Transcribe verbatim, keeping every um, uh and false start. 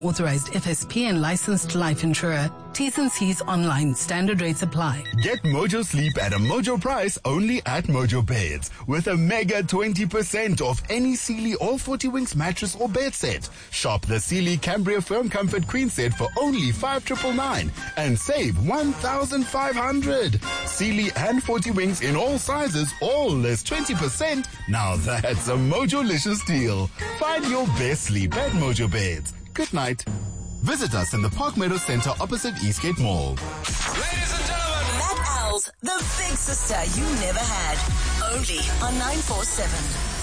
Authorized F S P and licensed life insurer. T's and C's online. Standard rates apply. Get Mojo Sleep at a Mojo price only at Mojo Beds with a mega twenty percent off any Sealy or forty Winks mattress or bed set. Shop the Sealy Cambria Firm Comfort Queen set for only five thousand nine hundred ninety-nine and save one thousand five hundred. Sealy and forty Winks in all sizes, all less twenty percent. Now that's a Mojo-licious deal. Find your best sleep at Mojo Beds. Good night. Visit us in the Park Meadow Center opposite Eastgate Mall. Ladies and gentlemen, Matt Owls, the big sister you never had. Only on nine four seven.